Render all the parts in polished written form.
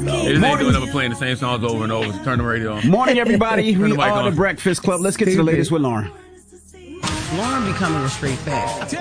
know. They just ain't doing nothing playing the same songs over and over. Turn the radio on. Morning, everybody. Turn We the mic are on. the Breakfast Club. Let's get to the latest with Lauren. Lauren becoming a straight fact.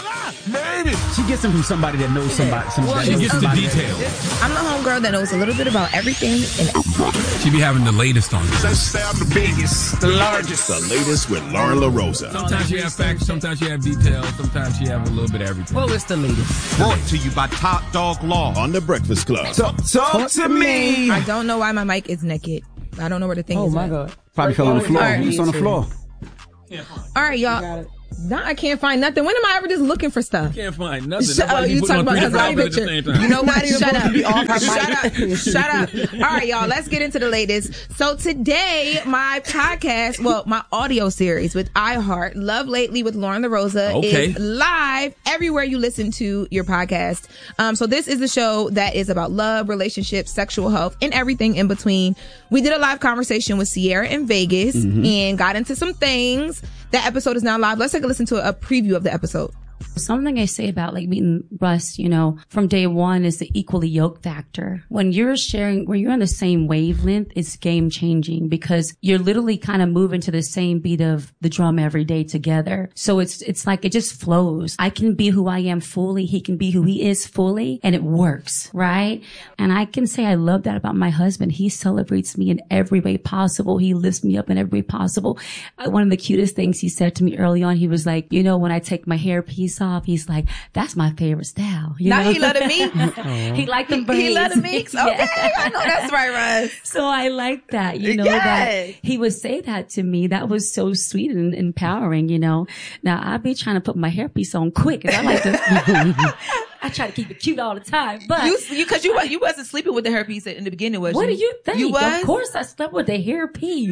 She gets them from somebody that knows somebody. She gets the details. I'm the homegirl that knows a little bit about everything. She be having the latest on this. Let's sound the biggest, the largest. The latest with Lauren LaRosa. Sometimes she have facts, sometimes she have details, sometimes she have a little bit of everything. Well, it's the latest. Brought to you by Top Dog Law on the Breakfast Club. Talk to me. I don't know why my mic is naked. I don't know where the thing is. Oh, my at. God. Probably fell on the floor. All right. It's on the floor. All right, y'all. Now I can't find nothing. When am I ever just looking for stuff? Can't find nothing. You talking about her body picture? You know what? Shut up. Shut up. All right, y'all. Let's get into the latest. So today, my podcast, my audio series with iHeart, Love Lately with Lauren LaRosa, is live everywhere you listen to your podcast. So this is the show that is about love, relationships, sexual health, and everything in between. We did a live conversation with Sierra in Vegas and got into some things. That episode is now live. Let's take a listen to a preview of the episode. Something I say about like meeting Russ, from day one is the equally yoked factor. When you're on the same wavelength, it's game changing because you're literally kind of moving to the same beat of the drum every day together. So it's like it just flows. I can be who I am fully. He can be who he is fully, and it works, right? And I can say I love that about my husband. He celebrates me in every way possible. He lifts me up in every way possible. One of the cutest things he said to me early on, he was like, when I take my hairpiece off, he's like, that's my favorite style. Now he let him meet. He liked them braids. He let him mix. Okay, Yeah. I know that's right, Russ. So I like that, that he would say that to me. That was so sweet and empowering, Now I be trying to put my hairpiece on quick, 'cause I like to. I try to keep it cute all the time, but you wasn't sleeping with the hairpiece in the beginning, was you? What do you think? You was? Of course, I slept with the hairpiece.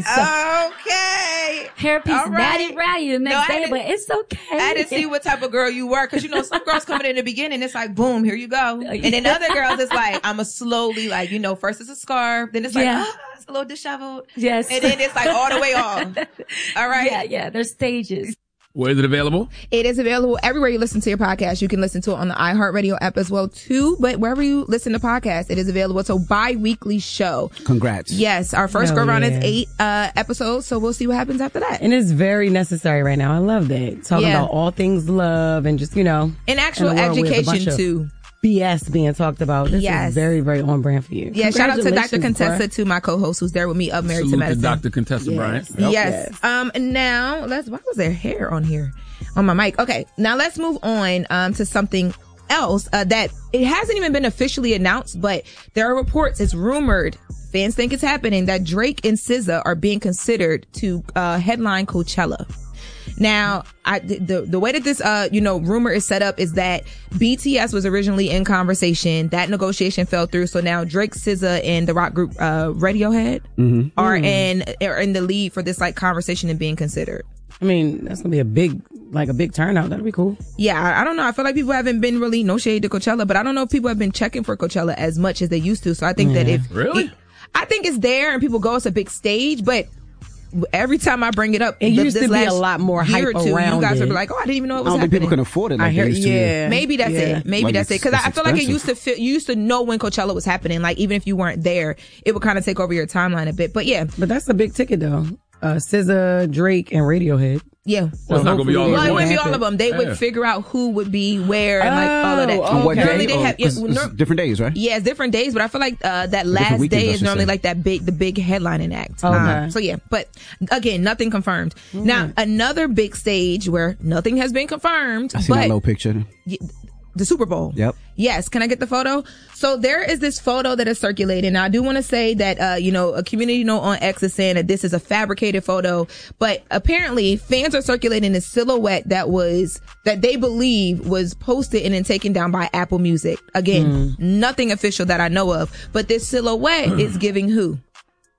Okay, hairpiece, all right. natty ratty the next day, but it's okay. I didn't see what type of girl you were, because some girls coming in the beginning, it's like boom, here you go, and then other girls, it's like I'm a slowly first it's a scarf, then it's like it's a little disheveled, yes, and then it's like all the way off. All right, yeah. There's stages. Where is it available? It is available everywhere you listen to your podcast. You can listen to it on the iHeartRadio app as well, too. But wherever you listen to podcasts, it is available. It's a bi-weekly show. Congrats. Yes. Our first go-around is 8 episodes, so we'll see what happens after that. And it's very necessary right now. I love that. Talking about all things love and just, and actual education, too. BS being talked about. This is very, very on brand for you. Yeah, shout out to Dr. Contessa, too, my co-host, who's there with me up Married to Medicine. Dr. Contessa Bryant. Yes. Now, why was there hair on here? On my mic. Okay, now let's move on to something else that it hasn't even been officially announced, but there are reports, it's rumored, fans think it's happening, that Drake and SZA are being considered to headline Coachella. Now, the way that this, rumor is set up is that BTS was originally in conversation. That negotiation fell through. So now Drake, SZA, and the rock group, Radiohead are in the lead for this conversation and being considered. I mean, that's gonna be a big turnout. That'd be cool. Yeah, I don't know. I feel like people haven't been really, no shade to Coachella, but I don't know if people have been checking for Coachella as much as they used to. So I think that I think it's there and people go, it's a big stage, but every time I bring it up, it used to be a lot more hype around you guys it. would be like, oh, I didn't even know it was I don't think happening. people can afford it like they used to. Maybe that's it. Maybe that's it. Because I feel like it used to you used to know when Coachella was happening. Like, even if you weren't there, it would kind of take over your timeline a bit. But yeah. But that's a big ticket, though. SZA, Drake, and Radiohead. Yeah. Well, it's not going to be all of them. Well, it wouldn't be all of them. They would figure out who would be where and all of that. On what day? They have, it's different days, right? Yeah, it's different days, but I feel like that last day is normally like the big headlining act. Okay. So yeah, but again, nothing confirmed. Mm-hmm. Now, another big stage where nothing has been confirmed. I see that low picture. The Super Bowl. Yep. Yes. Can I get the photo? So there is this photo that is circulating. Now I do want to say that, a community note on X is saying that this is a fabricated photo, but apparently fans are circulating a silhouette that they believe was posted and then taken down by Apple Music. Again, nothing official that I know of, but this silhouette is giving who?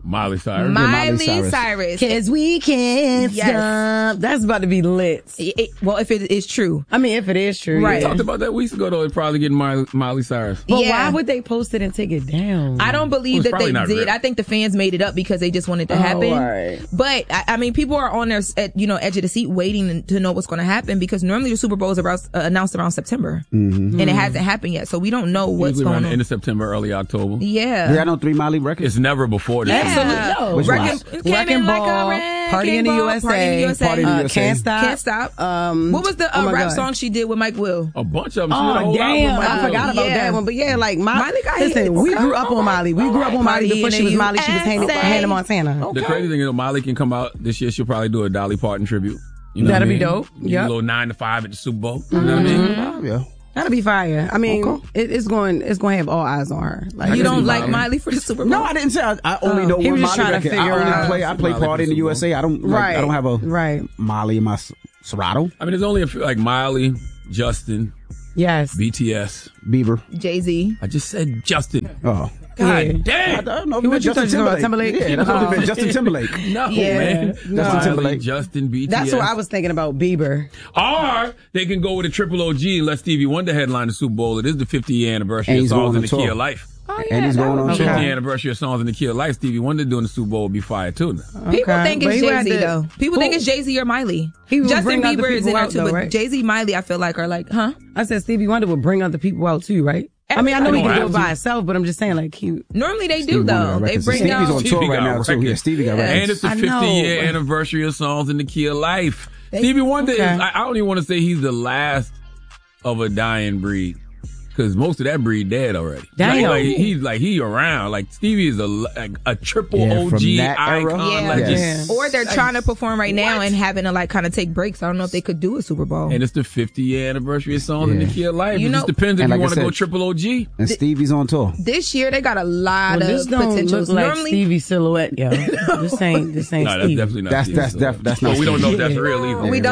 Miley Cyrus. Miley Cyrus. Cause we can't stop. That's about to be lit. Well, if it is true. I mean, if it is true. Right. We talked about that weeks ago, though. It's probably getting Miley Cyrus. But why would they post it and take it down? I don't believe that they did. Real. I think the fans made it up because they just wanted to happen. Right. But I mean, people are on their edge of the seat waiting to know what's going to happen because normally the Super Bowl is announced around September, and it hasn't happened yet, so we don't know what's going on. End of September, early October. Yeah. Yeah, I know 3 Miley records. It's never before this. Absolutely. No. Wrecking Ball, Party in the USA, Can't Stop. What was the rap song she did with Mike Will? A bunch of them. Oh, damn. I forgot about that one. But yeah, like Miley got listen, we grew up on Miley. We grew up on Miley before she was Miley. She was Hannah Montana. The crazy thing is, Miley can come out this year. She'll probably do a Dolly Parton tribute. You know That'll what I be mean? dope. Yeah. A little 9 to 5 at the Super Bowl. You know what I mean? Yeah. That'll be fire. I mean, it's going to have all eyes on her. Like, you don't like Miley for the Super Bowl? No, I didn't say. I only know one Miley record. I play Party in the USA. I don't have a Miley in my Serato. I mean, there's only a few, like Miley, Justin, yes, BTS, Bieber, Jay-Z. I just said Justin. Oh. God damn. I don't know. What Justin Timberlake? Yeah, that's only been Justin Timberlake. No, man. Justin Timberlake. Justin, BTS. That's what I was thinking about, Bieber. Or they can go with a triple OG and let Stevie Wonder headline the Super Bowl. It is the 50th anniversary of Songs in the Key of Life. Oh, and he's going on 50th anniversary of Songs in the Key of Life. Stevie Wonder doing the Super Bowl would be fire too. People think it's Jay-Z though. People think it's Jay-Z or Miley. Justin Bieber is in there too, but Jay-Z, Miley, I feel like are like, huh? I said Stevie Wonder would bring other people out too, right? I mean, I know he can do it by himself, but I'm just saying, like, he... Normally they do, though. They bring out... Stevie's on tour right now, too. Yeah, Stevie got records. And it's the 50-year anniversary of Songs in the Key of Life. Stevie Wonder is... I don't even want to say he's the last of a dying breed. Because most of that breed dead already. Damn. Like he around. Like Stevie is a triple OG icon. Yeah. Or they're trying to perform right now and having to like kind of take breaks. I don't know if they could do a Super Bowl. And it's the 50th anniversary of Songs in the Key of Life. It just depends if you want to go triple OG. And Stevie's on tour. This year they got a lot of this don't potentials. Look like Stevie silhouette, yo. This ain't no, Stevie. That's definitely not Stevie. That's not. We don't know if that's real either. We don't.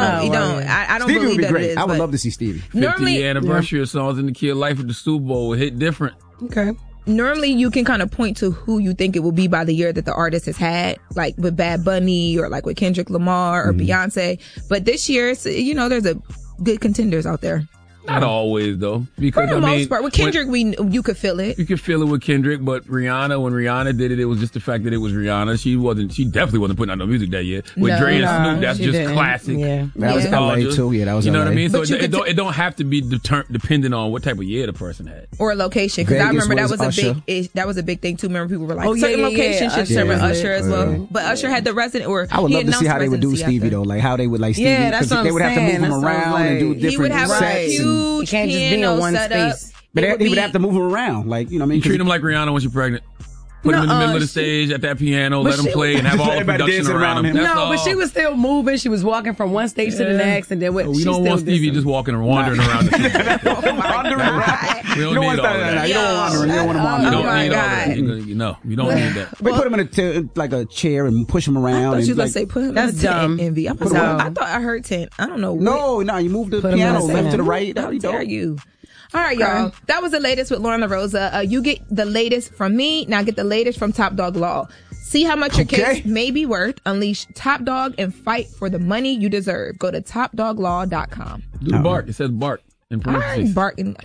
I don't Stevie believe would be that great. it is. I would love to see Stevie. 50th anniversary of Songs in the Key of Life at the Super Bowl hit different. Okay. Normally you can kind of point to who you think it will be by the year that the artist has had, like with Bad Bunny or like with Kendrick Lamar or Beyonce. But this year, it's, there's a good contenders out there. Not always though, because for the most part, with Kendrick, you could feel it. You could feel it with Kendrick, but Rihanna, when Rihanna did it, it was just the fact that it was Rihanna. She definitely wasn't putting out no music that year. With Dre and Snoop, that's just didn't. classic. Yeah. That was LA too. Yeah, that was You know LA. what I mean? So But it don't have to be dependent on what type of year the person had. Or location, because I Vegas remember was that was a big thing too. Remember people were like, Oh, certain yeah, locations should serve Usher as well. Yeah. But Usher had the resident, or I would he love to see announced how they would do residency Stevie after. though, like how they would like Stevie. Yeah, that's what they I'm would have to move saying. him That's what around I'm and do like- different He would have a sets. huge You can't just be in piano one set up. space. But he would have to move him around, like you know what I mean. You treat him like Rihanna when she's pregnant. Put him in the middle of the stage at that piano, let him play, and have all the Everybody production dancing around around him. him. That's No, all. but she was still moving. She was walking from one stage to the next, and then We don't want Stevie just walking and wandering around the stage. wandering around. We don't need all that. You don't want him. You don't want him wandering. You don't my need all God. that. You don't need that. They put him in like a chair and push him I around. thought and you was like, gonna say put him That's in the tent, dumb. Envy. I thought I heard tent. I don't know. no, you move the Put him in piano the left to center. the right. How dare you? All right, y'all. That was the latest with Lauren LaRosa. You get the latest from me. Now get the latest from Top Dog Law. See how much your case may be worth. Unleash Top Dog and fight for the money you deserve. Go to topdoglaw.com. Do the bark. It says bark in I parentheses. ain't barking.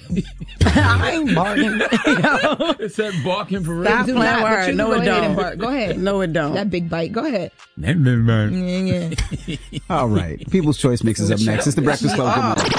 I ain't barking. It said bark in Stop parentheses. Do playing not, with but her. you No, go it ahead and don't. bark. Go ahead. No, it don't. That big bite. Go ahead. Never mind. Yeah. All right. People's Choice Mix is up next. It's the Breakfast Club. Good morning.